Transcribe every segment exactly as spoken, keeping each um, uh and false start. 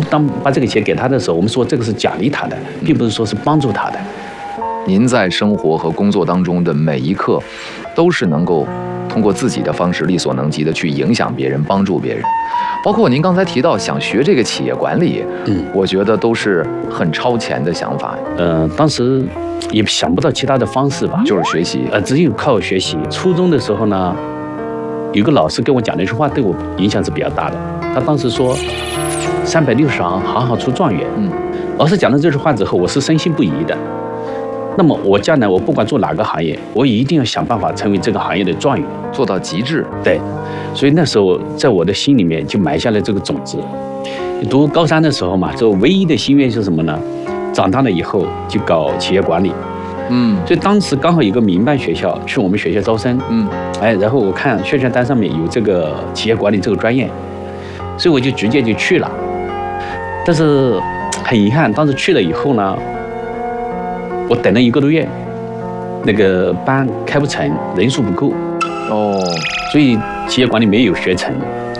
当把这个钱给他的时候，我们说这个是奖励他的，并不是说是帮助他的。 您在生活和工作当中的每一刻，都是能够通过自己的方式力所能及的去影响别人、帮助别人。包括您刚才提到想学这个企业管理，嗯，我觉得都是很超前的想法。 呃，当时也想不到其他的方式吧， 就是学习， 呃，只有靠学习。初中的时候呢，有个老师跟我讲了一句话，对我影响是比较大的。他当时说：“三百六十行，行行出状元。”嗯，老师讲了这句话之后，我是深信不疑的。那么我将来我不管做哪个行业，我也一定要想办法成为这个行业的状元， 做到极致。 对，所以那时候在我的心里面就埋下了这个种子。读高三的时候嘛，就唯一的心愿是什么呢？长大了以后就搞企业管理。嗯，所以当时刚好有个民办学校去我们学校招生。嗯，哎，然后我看宣传单上面有这个企业管理这个专业，所以我就直接就去了。但是很遗憾，当时去了以后呢，我等了一个多月，那个班开不成，人数不够，哦，所以企业管理没有学成。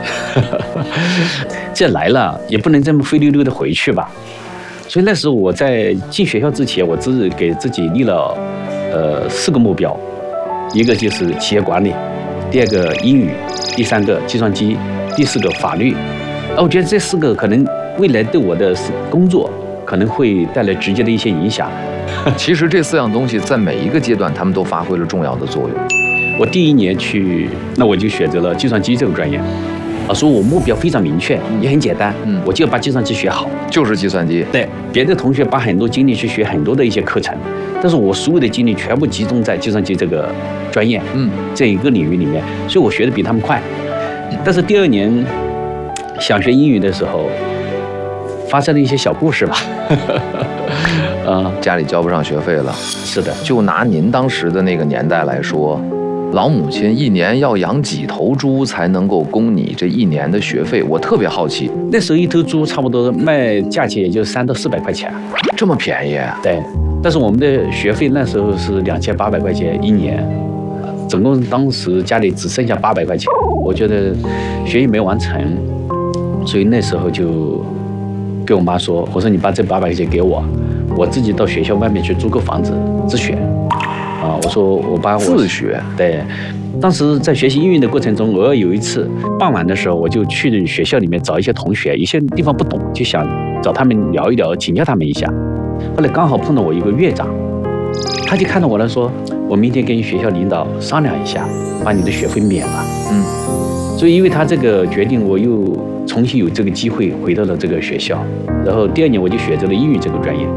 这来了也不能这么灰溜溜的回去吧，所以那时候我在进学校之前，我自给自己立了呃四个目标，一个就是企业管理，第二个英语，第三个计算机，第四个法律。而我觉得这四个可能未来对我的工作可能会带来直接的一些影响。 其实这四样东西在每一个阶段，他们都发挥了重要的作用。 我第一年去，那我就选择了计算机这个专业。啊，所以我目标非常明确，也很简单，嗯，我就要把计算机学好， 就是计算机。 对，别的同学把很多精力去学很多的一些课程，但是我所有的精力全部集中在计算机这个专业，嗯，这一个领域里面，所以我学的比他们快。但是第二年想学英语的时候，发生了一些小故事吧。 呃，家里交不上学费了。 是的， 就拿您当时的那个年代来说，老母亲一年要养几头猪才能够供你这一年的学费？我特别好奇。 那时候一头猪差不多卖价钱也就三到四百块钱， 这么便宜？ 对。但是我们的学费那时候是两千八百块钱一年，总共当时家里只剩下八百块钱。我觉得学业没完成，所以那时候就跟我妈说：“我说你把这八百块钱给我，我自己到学校外面去租个房子自学。”啊，我说我把我自学。 对，当时在学习英语的过程中，偶尔有一次傍晚的时候，我就去学校里面找一些同学，一些地方不懂，就想找他们聊一聊，请教他们一下。后来刚好碰到我一个院长，他就看到我了，说：“我明天跟学校领导商量一下，把你的学费免了。”嗯，所以因为他这个决定，我又重新有这个机会回到了这个学校，然后第二年我就选择了英语这个专业。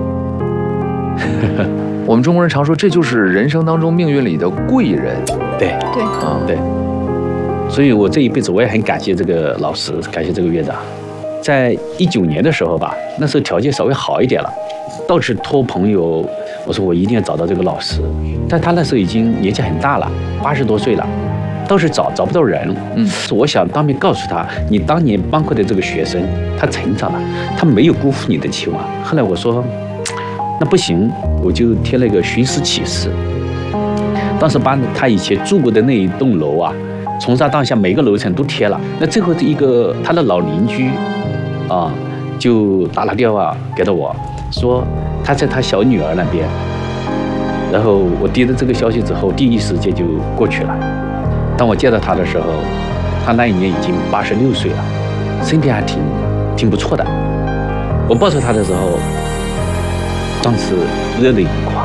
我们中国人常说，这就是人生当中命运里的贵人。 对对啊对，所以我这一辈子我也很感谢这个老师，感谢这个院长。在一九年的时候吧，那时候条件稍微好一点了，到处托朋友，我说我一定要找到这个老师。但他那时候已经年纪很大了，八十多岁了，到处找找不到人。嗯，我想当面告诉他，你当年帮过的这个学生，他成长了，他没有辜负你的期望。后来我说，那不行，我就贴了一个寻死启事。当时把他以前住过的那一栋楼啊，从上到下每个楼层都贴了。那最后一个他的老邻居啊，就打了电话给到我，说他在他小女儿那边。然后我听到这个消息之后，第一时间就过去了。当我见到他的时候，他那一年已经八十六岁了，身体还挺挺不错的。我抱着他的时候，当时热泪盈眶。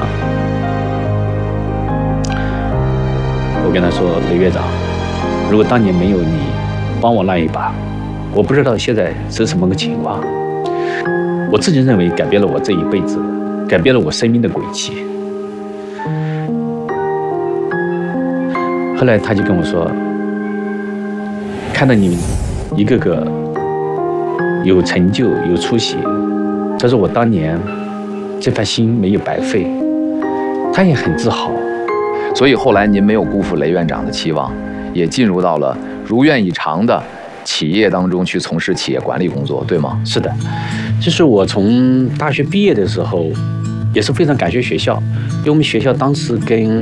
我跟他说：“雷院长，如果当年没有你帮我那一把，我不知道现在是什么个情况。我自己认为改变了我这一辈子，改变了我生命的轨迹。”后来他就跟我说：“看到你们一个个有成就、有出息，他说我当年这番心没有白费。”他也很自豪。 所以后来您没有辜负雷院长的期望，也进入到了如愿以偿的企业当中去从事企业管理工作，对吗？ 是的，就是我从大学毕业的时候，也是非常感谢学校，因为我们学校当时跟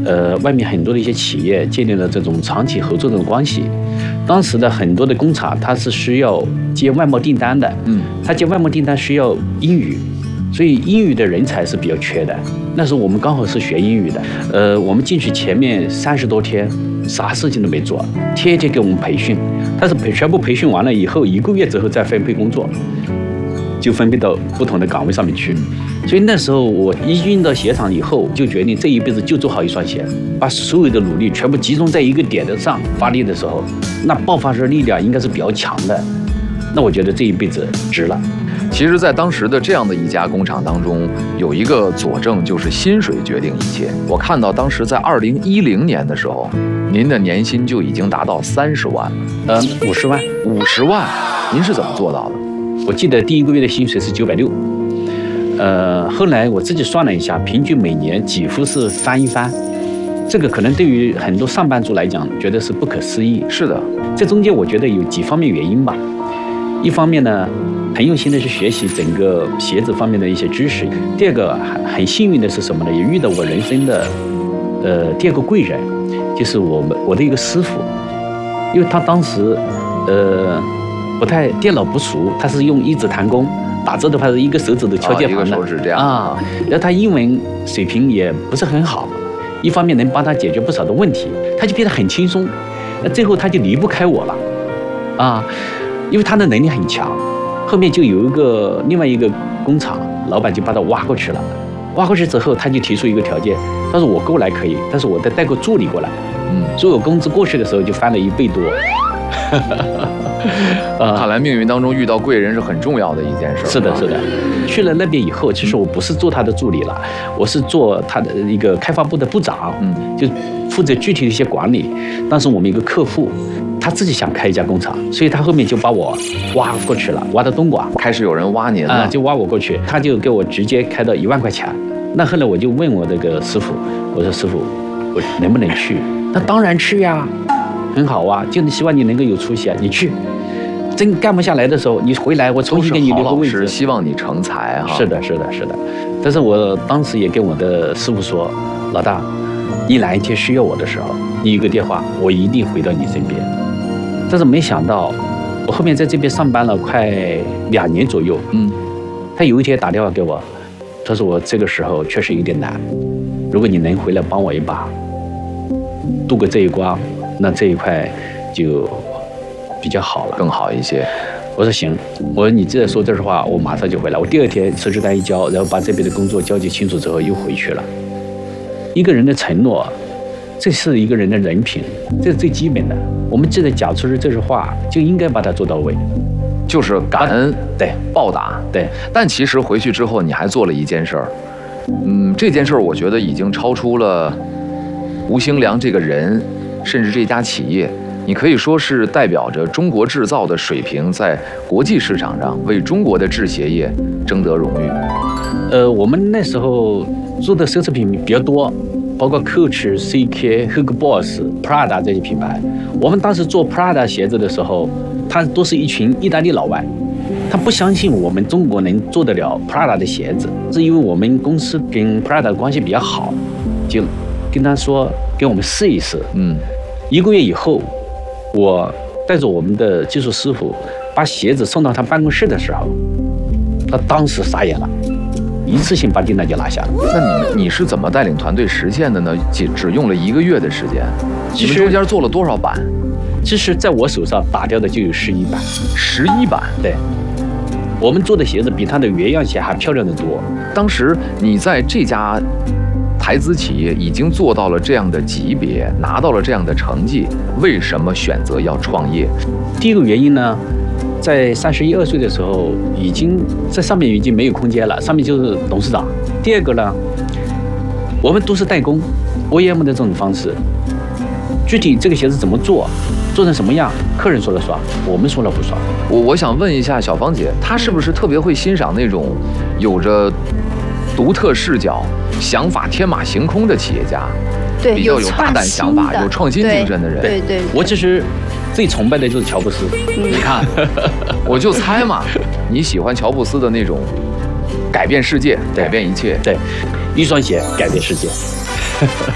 呃，外面很多的一些企业建立了这种长期合作的关系。当时的很多的工厂，它是需要接外贸订单的， 嗯， 它接外贸订单需要英语，所以英语的人才是比较缺的。那时候我们刚好是学英语的，呃，我们进去前面三十多天，啥事情都没做，天天给我们培训。但是培全部培训完了以后，一个月之后再分配工作，就分配到不同的岗位上面去。所以那时候我一进到鞋厂以后，就决定这一辈子就做好一双鞋，把所有的努力全部集中在一个点的上发力的时候，那爆发式力量应该是比较强的。那我觉得这一辈子值了。 其实，在当时的这样的一家工厂当中，有一个佐证，就是薪水决定一切。我看到当时在二零一零年的时候，您的年薪就已经达到三十万， 呃，五十万， 五十万，您是怎么做到的？ 我记得第一个月的薪水是九百六，呃，后来我自己算了一下，平均每年几乎是翻一番。这个可能对于很多上班族来讲，觉得是不可思议。 是的， 这中间我觉得有几方面原因吧。一方面呢，很用心的去学习整个鞋子方面的一些知识。第二个，很很幸运的是什么呢？也遇到我人生的，呃，第二个贵人，就是我们我的一个师傅，因为他当时，呃，不太电脑不熟，他是用一指弹弓，打字的话是一个手指头敲键盘的， 哦、一个手指这样啊。然后他英文水平也不是很好，一方面能帮他解决不少的问题，他就变得很轻松。那最后他就离不开我了，啊。因为他的能力很强，后面就有一个另外一个工厂老板就把他挖过去了，挖过去之后他就提出一个条件，他说我过来可以，但是我得带个助理过来，嗯，所以我工资过去的时候就翻了一倍多。 看来命运当中遇到贵人是很重要的一件事。 是的，是的。去了那边以后，其实我不是做他的助理了，我是做他的一个开发部的部长，嗯，就负责具体的一些管理。当时我们一个客户，他自己想开一家工厂，所以他后面就把我挖过去了，挖到东莞， 开始有人挖您了， 啊，就挖我过去，他就给我直接开到一万块钱。那后来我就问我这个师傅，我说师傅，我能不能去？那当然去呀，很好啊，就是希望你能够有出息啊，你去。真干不下来的时候，你回来我重新给你留个位置。 希望你成才哈。 是的，是的，是的。但是我当时也跟我的师傅说，老大，你哪一天需要我的时候，你有个电话，我一定回到你身边。但是没想到，我后面在这边上班了快两年左右，嗯，他有一天打电话给我，他说我这个时候确实有点难，如果你能回来帮我一把，度过这一关，那这一块就比较好了， 更好一些。 我说行，我说你既然说这话，我马上就回来。我第二天辞职单一交，然后把这边的工作交接清楚之后，又回去了。一个人的承诺，这是一个人的人品，这是最基本的。我们既然讲出这句话，就应该把它做到位， 就是感恩， 对， 报答， 对。 但其实回去之后，你还做了一件事儿，嗯，这件事儿我觉得已经超出了吴兴良这个人，甚至这家企业。你可以说是代表着中国制造的水平在国际市场上为中国的制鞋业争得荣誉。 呃，我们那时候做的奢侈品比较多，包括 Coach、C K、Hugo Boss、Prada 这些品牌。我们当时做 Prada 鞋子的时候，他都是一群意大利老外，他不相信我们中国能做得了 Prada 的鞋子，是因为我们公司跟 Prada 的关系比较好，就跟他说给我们试一试。嗯，一个月以后。我带着我们的技术师傅把鞋子送到他办公室的时候，他当时傻眼了，一次性把订单就拿下了。 那你你是怎么带领团队实现的呢？只只用了一个月的时间，你们中间做了多少版？ 其实在我手上打掉的就有十一版， 十一版。 对，我们做的鞋子比他的原样鞋还漂亮得多。 当时你在这家台资企业已经做到了这样的级别，拿到了这样的成绩，为什么选择要创业？ 第一个原因呢，在三十一二岁的时候，已经在上面已经没有空间了，上面就是董事长。第二个呢，我们都是代工 O E M 的这种方式，具体这个鞋子怎么做，做成什么样，客人说了算，我们说了不算。 我我想问一下小芳姐，她是不是特别会欣赏那种有着独特视角、想法天马行空的企业家？ 对， 比较有大胆想法、有创新精神的人。 对 对, 对， 我其实最崇拜的就是乔布斯。 嗯、 你看，我就猜嘛，你喜欢乔布斯的那种改变世界、改变一切。 对，一双鞋改变世界。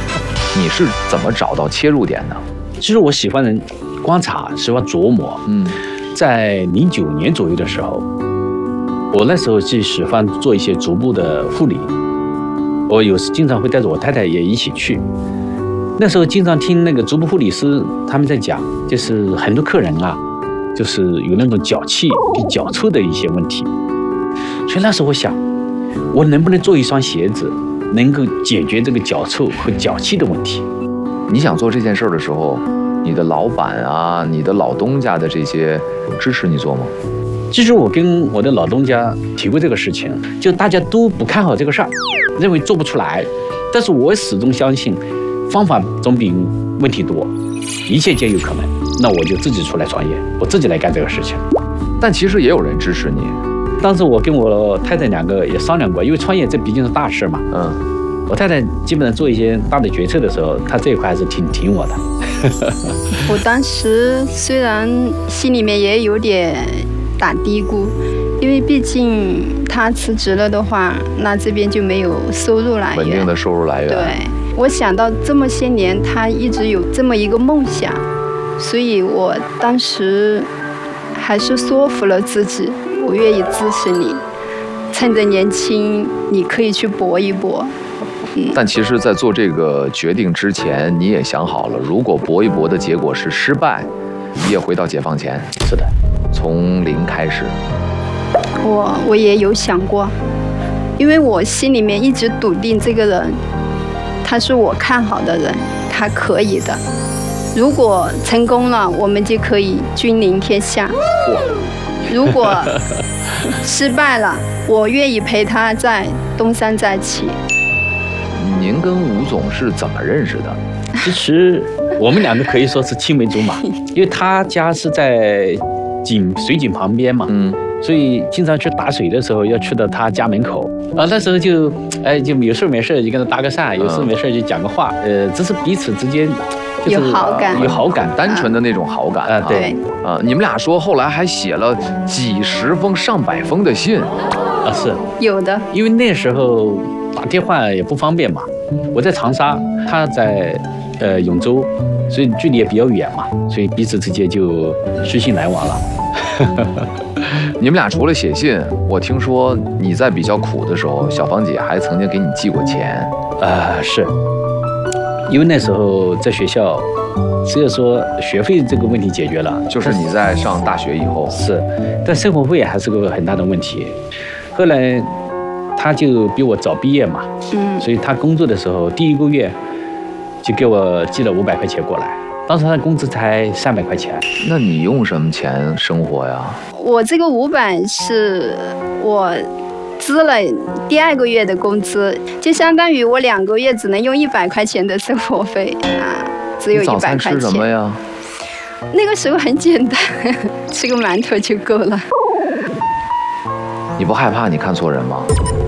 你是怎么找到切入点的？ 其实我喜欢人观察，喜欢琢磨。 嗯， 在零九年左右的时候，我那时候就喜欢做一些足部的护理，我有时经常会带着我太太也一起去。那时候经常听那个足部护理师他们在讲，就是很多客人啊，就是有那种脚气跟脚臭的一些问题。所以那时候我想，我能不能做一双鞋子，能够解决这个脚臭和脚气的问题？ 你想做这件事儿的时候，你的老板啊，你的老东家的这些支持你做吗？ 其实我跟我的老东家提过这个事情，就大家都不看好这个事儿，认为做不出来。但是我始终相信，方法总比问题多，一切皆有可能。那我就自己出来创业，我自己来干这个事情。 但其实也有人支持你。 当时我跟我太太两个也商量过，因为创业这毕竟是大事嘛。 嗯， 我太太基本上做一些大的决策的时候，她这一块还是挺挺我的。 我当时虽然心里面也有点打嘀咕，因为毕竟他辞职了的话，那这边就没有收入来源， 稳定的收入来源。 对，我想到这么些年，他一直有这么一个梦想，所以我当时还是说服了自己，我愿意支持你，趁着年轻，你可以去搏一搏。嗯， 但其实，在做这个决定之前，你也想好了，如果搏一搏的结果是失败，你也回到解放前。 是的， 从零开始。 我我也有想过，因为我心里面一直笃定这个人，他是我看好的人，他可以的。如果成功了，我们就可以君临天下。如果失败了，我愿意陪他在东山再起。 您跟吴总是怎么认识的？ 其实我们两个可以说是青梅竹马，因为他家是在井水井旁边嘛， 嗯， 所以经常去打水的时候要去到他家门口，啊，那时候就，哎，就有事没事就跟他搭个讪，有事没事就讲个话，呃，只是彼此之间就是有好感， 有好感， 单纯的那种好感啊，对， 啊，你们俩说后来还写了几十封、上百封的信， 啊，是有的， 因为那时候打电话也不方便嘛，我在长沙，他在呃永州，所以距离也比较远嘛，所以彼此之间就书信来往了。 你们俩除了写信，我听说你在比较苦的时候，小芳姐还曾经给你寄过钱。 呃，是，因为那时候在学校，只有说学费这个问题解决了， 就是你在上大学以后是，但生活费还是个很大的问题。后来他就比我早毕业嘛， 嗯， 所以他工作的时候第一个月就给我寄了五百块钱过来。当时他的工资才三百块钱， 那你用什么钱生活呀？ 我这个五百是我支了第二个月的工资，就相当于我两个月只能用一百块钱的生活费啊，只有一百块钱。 早餐吃什么呀？ 那个时候很简单，吃个馒头就够了。 你不害怕你看错人吗？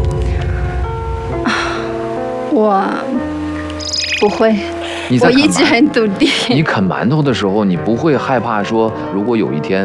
我不会。我一直很笃定。 你啃馒头的时候，你不会害怕说，如果有一天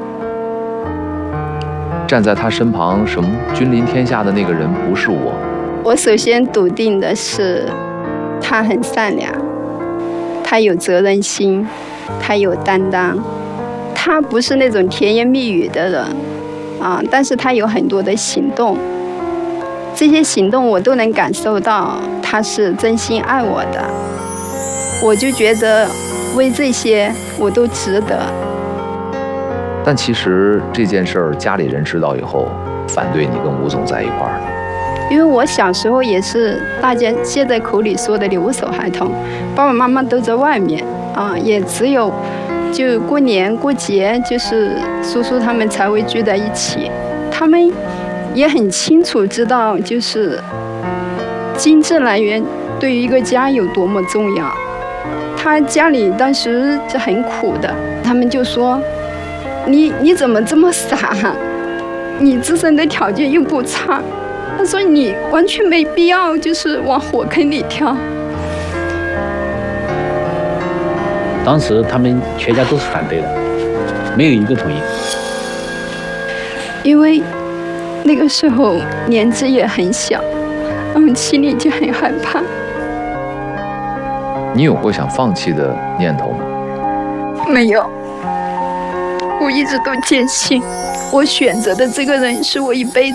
站在他身旁，什么君临天下的那个人不是我？ 我首先笃定的是，他很善良，他有责任心，他有担当，他不是那种甜言蜜语的人啊，但是他有很多的行动，这些行动我都能感受到他是真心爱我的。我就觉得为这些我都值得。 但其实这件事儿家里人知道以后，反对你跟吴总在一块儿。 因为我小时候也是大家现在口里说的留守孩童，爸爸妈妈都在外面啊，也只有就过年过节就是叔叔他们才会聚在一起。他们也很清楚知道，就是经济来源对于一个家有多么重要。他家里当时是很苦的，他们就说：“你你怎么这么傻？你自身的条件又不差。”他说：“你完全没必要就是往火坑里跳。” 当时他们全家都是反对的，没有一个同意。 因为那个时候年纪也很小，我们心里就很害怕。 你有过想放弃的念头吗？ 没有，我一直都坚信，我选择的这个人是我一辈